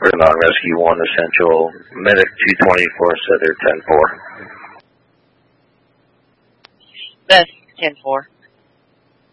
Non-Rescue 1 Essential, Medic 224, Cedar 10-4. Beth 10-4.